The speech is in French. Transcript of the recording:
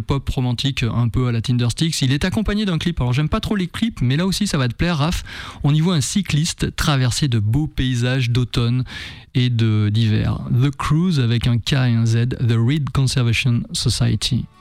pop romantique un peu à la Tindersticks. Il est accompagné d'un clip. Alors j'aime pas trop les clips, mais là aussi ça va te plaire, Raph. On y voit un cycliste traverser de beaux paysages d'automne et d'hiver. The Cruise avec un K et un Z, The Reed Conservation Society.